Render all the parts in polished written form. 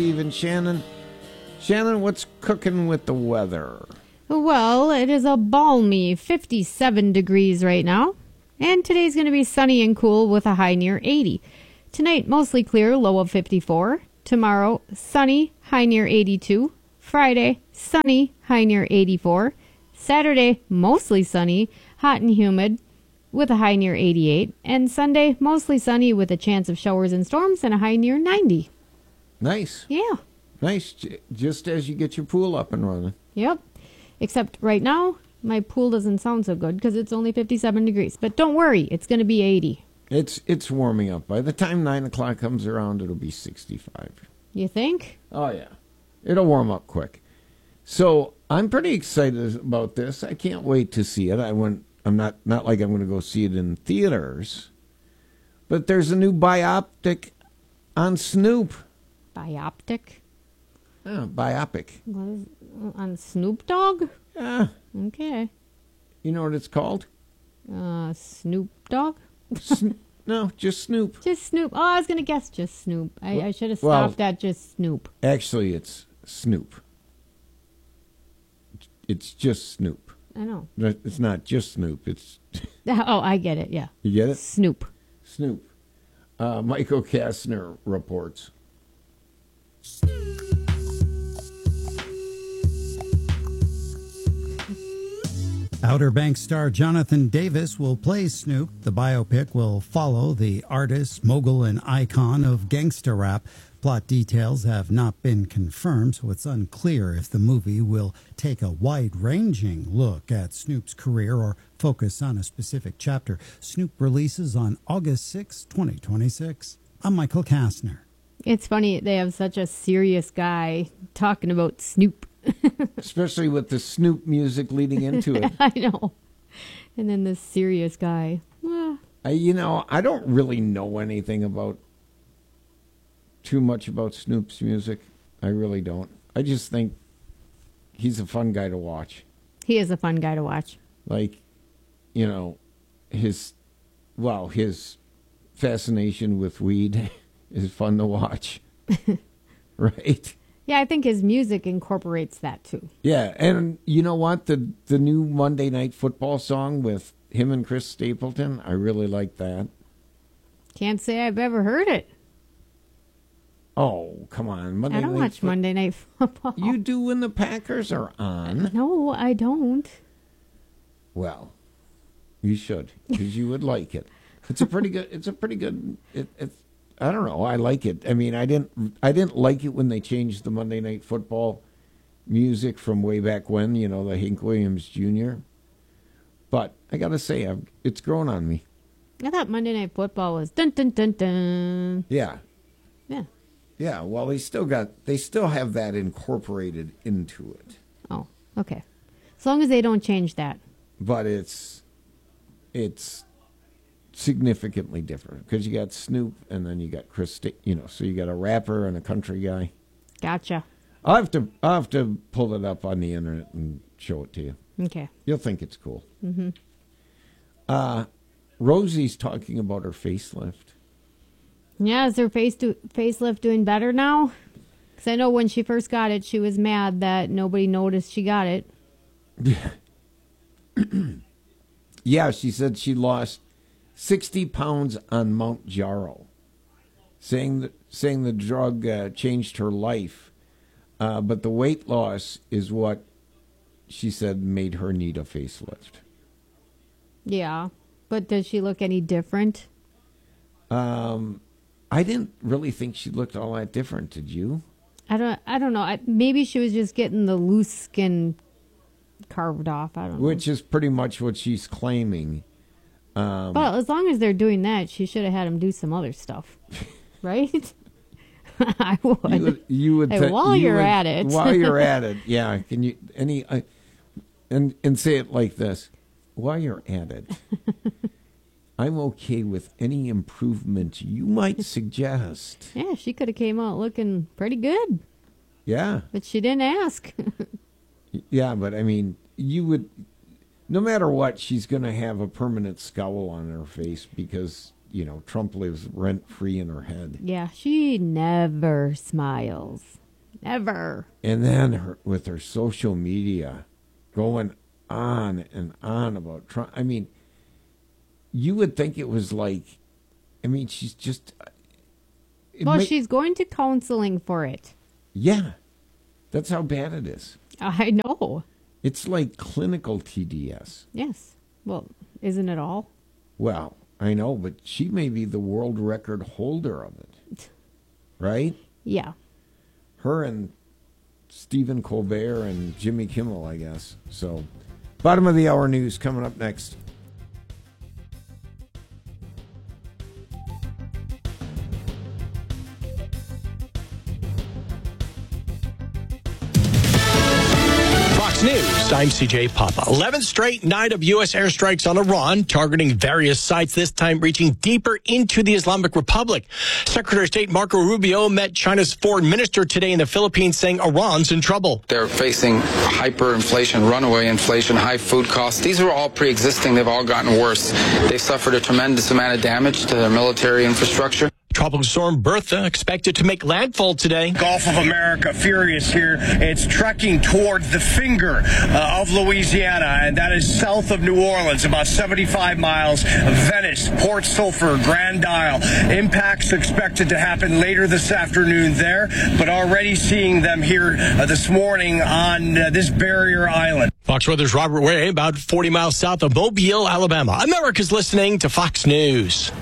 Steve and Shannon. Shannon, what's cooking with the weather? Well, it is a balmy 57 degrees right now. And today's going to be sunny and cool with a high near 80. Tonight, mostly clear, low of 54. Tomorrow, sunny, high near 82. Friday, sunny, high near 84. Saturday, mostly sunny, hot and humid, with a high near 88. And Sunday, mostly sunny with a chance of showers and storms and a high near 90. Nice. Yeah. Nice. Just as you get your pool up and running. Yep. Except right now, my pool doesn't sound so good because it's only 57 degrees. But don't worry, it's going to be 80. It's warming up. By the time 9 o'clock comes around, it'll be 65. You think? Oh, yeah. It'll warm up quick. So I'm pretty excited about this. I can't wait to see it. I'm not like I'm going to go see it in theaters. But there's a new biopic on Snoop. Bioptic? Yeah, biopic. What is, on Snoop Dogg? Yeah. Okay. You know what it's called? Snoop Dogg? No, just Snoop. Just Snoop. Oh, I was going to guess just Snoop. I should have stopped at just Snoop. Actually, it's Snoop. It's just Snoop. I know. It's not just Snoop. It's Oh, I get it, yeah. You get it? Snoop. Snoop. Michael Kastner reports. Outer Banks star Jonathan Davis will play Snoop. The biopic will follow the artist, mogul, and icon of gangsta rap. Plot details have not been confirmed, so it's unclear if the movie will take a wide-ranging look at Snoop's career or focus on a specific chapter. Snoop releases on August 6, 2026. I'm Michael Kastner. It's funny, they have such a serious guy talking about Snoop. Especially with the Snoop music leading into it. I know. And then this serious guy. I don't really know anything about too much about Snoop's music. I really don't. I just think he's a fun guy to watch. He is a fun guy to watch. Like, his fascination with weed is fun to watch. Right? Yeah, I think his music incorporates that too. Yeah, and you know what? The new Monday Night Football song with him and Chris Stapleton, I really like that. Can't say I've ever heard it. Oh, come on. I don't watch Monday Night Football. You do when the Packers are on. No, I don't. Well, you should, because you would like it. It's a pretty good. I don't know. I like it. I mean, I didn't like it when they changed the Monday Night Football music from way back when. The Hank Williams Jr. But I gotta say, it's grown on me. I thought Monday Night Football was dun dun dun dun. Yeah. Yeah. Yeah. Well, they still have that incorporated into it. Oh, okay. As long as they don't change that. But it's significantly different because you got Snoop and then you got Chris, so you got a rapper and a country guy. Gotcha. I'll have to pull it up on the internet and show it to you. Okay. You'll think it's cool. Mm-hmm. Rosie's talking about her facelift. Yeah, is her facelift doing better now? Because I know when she first got it, she was mad that nobody noticed she got it. Yeah, she said she lost 60 pounds on Mount Jarrow, saying the drug changed her life. But the weight loss is what she said made her need a facelift. Yeah, but does she look any different? I didn't really think she looked all that different. Did you? I don't know. Maybe she was just getting the loose skin carved off. I don't know. Which is pretty much what she's claiming. Well, as long as they're doing that, she should have had him do some other stuff, right? I would. You would. While you're at it, yeah. Can you and say it like this? While you're at it, I'm okay with any improvement you might suggest. Yeah, she could have came out looking pretty good. Yeah, but she didn't ask. Yeah, but I mean, you would. No matter what, she's going to have a permanent scowl on her face because Trump lives rent-free in her head. Yeah, she never smiles. Never. And then with her social media going on and on about Trump. I mean, you would think it was like, she's just... She's going to counseling for it. Yeah. That's how bad it is. I know. It's like clinical TDS. Yes. Well, isn't it all? Well, I know, but she may be the world record holder of it. Right? Yeah. Her and Stephen Colbert and Jimmy Kimmel, I guess. So, bottom of the hour news coming up next. News. I'm CJ Papa. 11th straight night of U.S. airstrikes on Iran, targeting various sites, this time reaching deeper into the Islamic Republic. Secretary of State Marco Rubio met China's foreign minister today in the Philippines, saying Iran's in trouble. They're facing hyperinflation, runaway inflation, high food costs. These are all pre-existing. They've all gotten worse. They've suffered a tremendous amount of damage to their military infrastructure. Tropical storm Bertha expected to make landfall today. Gulf of America furious here. It's trekking towards the finger of Louisiana, and that is south of New Orleans, about 75 miles. Venice, Port Sulphur, Grand Isle. Impacts expected to happen later this afternoon there, but already seeing them here this morning on this barrier island. Fox Weather's Robert Way, about 40 miles south of Mobile, Alabama. America's listening to Fox News.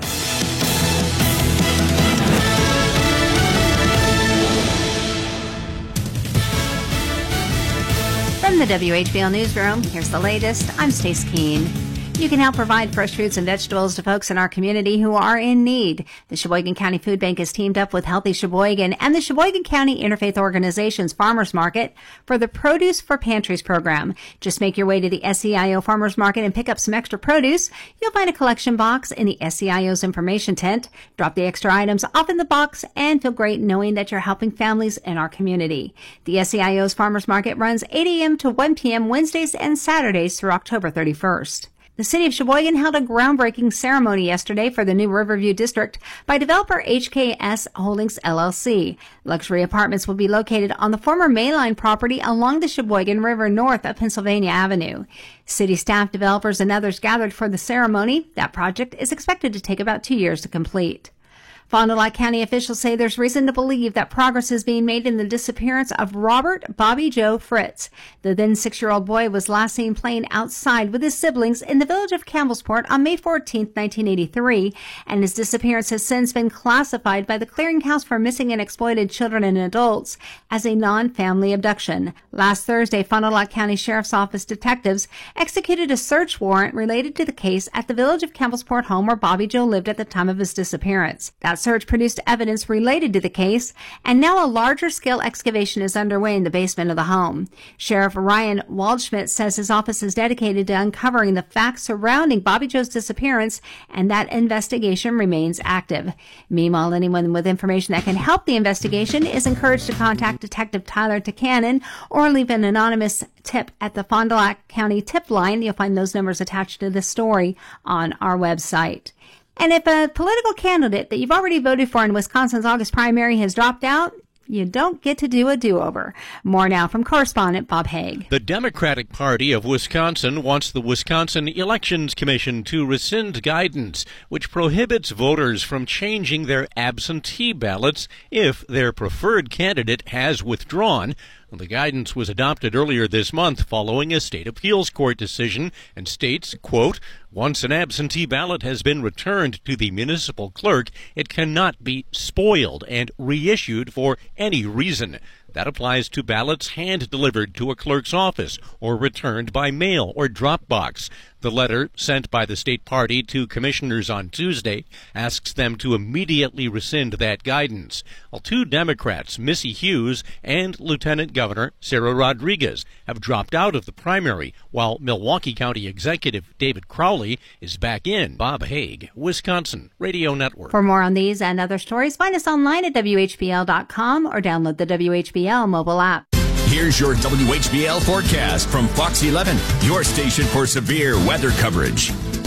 From the WHBL Newsroom, here's the latest. I'm Stace Keene. You can help provide fresh fruits and vegetables to folks in our community who are in need. The Sheboygan County Food Bank has teamed up with Healthy Sheboygan and the Sheboygan County Interfaith Organization's Farmers Market for the Produce for Pantries program. Just make your way to the SEIO Farmers Market and pick up some extra produce. You'll find a collection box in the SEIO's information tent. Drop the extra items off in the box and feel great knowing that you're helping families in our community. The SEIO's Farmers Market runs 8 a.m. to 1 p.m. Wednesdays and Saturdays through October 31st. The City of Sheboygan held a groundbreaking ceremony yesterday for the new Riverview District by developer HKS Holdings, LLC. Luxury apartments will be located on the former Mayline property along the Sheboygan River north of Pennsylvania Avenue. City staff, developers, and others gathered for the ceremony. That project is expected to take about 2 years to complete. Fond du Lac County officials say there's reason to believe that progress is being made in the disappearance of Robert Bobby Joe Fritz. The then 6-year-old boy was last seen playing outside with his siblings in the village of Campbellsport on May 14, 1983, and his disappearance has since been classified by the Clearinghouse for Missing and Exploited Children and Adults as a non-family abduction. Last Thursday, Fond du Lac County Sheriff's Office detectives executed a search warrant related to the case at the village of Campbellsport home where Bobby Joe lived at the time of his disappearance. That search produced evidence related to the case, and now a larger-scale excavation is underway in the basement of the home. Sheriff Ryan Waldschmidt says his office is dedicated to uncovering the facts surrounding Bobby Joe's disappearance, and that investigation remains active. Meanwhile, anyone with information that can help the investigation is encouraged to contact Detective Tyler Takanen or leave an anonymous tip at the Fond du Lac County tip line. You'll find those numbers attached to this story on our website. And if a political candidate that you've already voted for in Wisconsin's August primary has dropped out, you don't get to do a do-over. More now from correspondent Bob Haig. The Democratic Party of Wisconsin wants the Wisconsin Elections Commission to rescind guidance which prohibits voters from changing their absentee ballots if their preferred candidate has withdrawn. The guidance was adopted earlier this month following a state appeals court decision and states, quote, once an absentee ballot has been returned to the municipal clerk, it cannot be spoiled and reissued for any reason. That applies to ballots hand-delivered to a clerk's office or returned by mail or drop box. The letter sent by the state party to commissioners on Tuesday asks them to immediately rescind that guidance. Well, 2 Democrats, Missy Hughes and Lieutenant Governor Sarah Rodriguez, have dropped out of the primary, while Milwaukee County Executive David Crowley is back in. Bob Haig, Wisconsin Radio Network. For more on these and other stories, find us online at WHBL.com or download the WHBL mobile app. Here's your WHBL forecast from Fox 11, your station for severe weather coverage.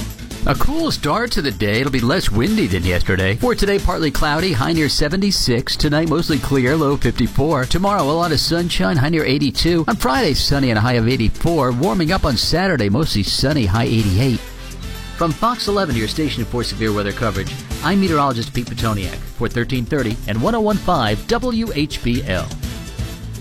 A cool start to the day. It'll be less windy than yesterday. For today, partly cloudy, high near 76. Tonight, mostly clear, low 54. Tomorrow, a lot of sunshine, high near 82. On Friday, sunny and a high of 84. Warming up on Saturday, mostly sunny, high 88. From Fox 11, your station for severe weather coverage, I'm meteorologist Pete Petoniak for 1330 and 1015 WHBL.